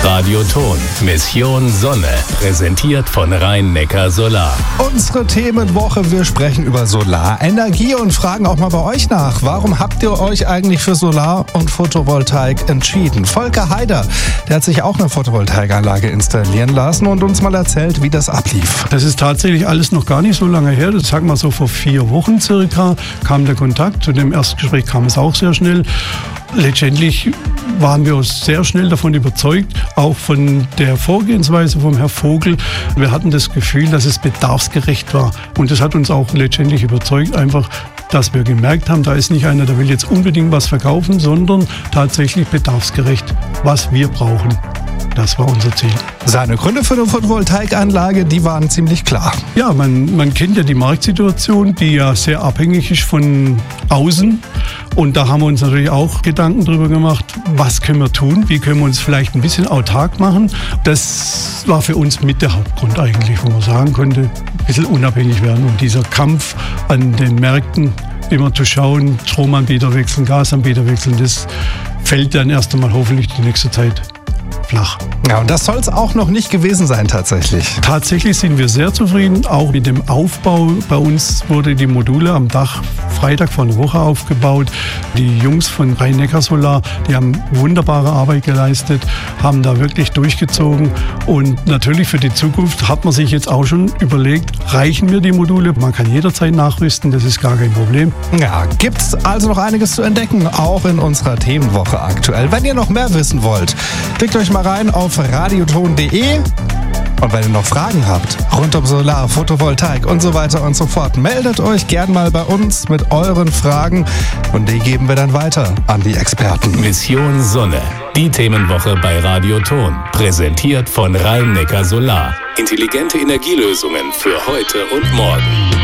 Radioton, Mission Sonne, präsentiert von Rhein-Neckar Solar. Unsere Themenwoche, wir sprechen über Solarenergie und fragen auch mal bei euch nach. Warum habt ihr euch eigentlich für Solar- und Photovoltaik entschieden? Volker Heider, der hat sich auch eine Photovoltaikanlage installieren lassen und uns mal erzählt, wie das ablief. Das ist tatsächlich alles noch gar nicht so lange her. Das sagen wir so vor 4 Wochen circa kam der Kontakt. Zu dem Erstgespräch kam es auch sehr schnell. Letztendlich waren wir sehr schnell davon überzeugt, auch von der Vorgehensweise vom Herrn Vogel. Wir hatten das Gefühl, dass es bedarfsgerecht war. Und das hat uns auch letztendlich überzeugt, einfach, dass wir gemerkt haben, da ist nicht einer, der will jetzt unbedingt was verkaufen, sondern tatsächlich bedarfsgerecht, was wir brauchen. Das war unser Ziel. Seine Gründe für eine Photovoltaikanlage, die waren ziemlich klar. Ja, man kennt ja die Marktsituation, die ja sehr abhängig ist von außen. Und da haben wir uns natürlich auch Gedanken darüber gemacht, was können wir tun, wie können wir uns vielleicht ein bisschen autark machen. Das war für uns mit der Hauptgrund eigentlich, wo man sagen konnte, ein bisschen unabhängig werden. Und dieser Kampf an den Märkten, immer zu schauen, Stromanbieter wechseln, Gasanbieter wechseln, das fällt dann erst einmal hoffentlich die nächste Zeit flach. Ja, und das soll es auch noch nicht gewesen sein tatsächlich. Tatsächlich sind wir sehr zufrieden, auch mit dem Aufbau. Bei uns wurde die Module am Dach Freitag vor einer Woche aufgebaut. Die Jungs von Rhein-Neckar Solar, die haben wunderbare Arbeit geleistet, haben da wirklich durchgezogen. Und natürlich für die Zukunft hat man sich jetzt auch schon überlegt, reichen mir die Module? Man kann jederzeit nachrüsten, das ist gar kein Problem. Ja, gibt's also noch einiges zu entdecken, auch in unserer Themenwoche aktuell. Wenn ihr noch mehr wissen wollt, klickt euch mal rein auf radioton.de. Und wenn ihr noch Fragen habt rund um Solar, Photovoltaik und so weiter und so fort, meldet euch gern mal bei uns mit euren Fragen und die geben wir dann weiter an die Experten. Mission Sonne, die Themenwoche bei Radioton, präsentiert von Rhein-Neckar Solar. Intelligente Energielösungen für heute und morgen.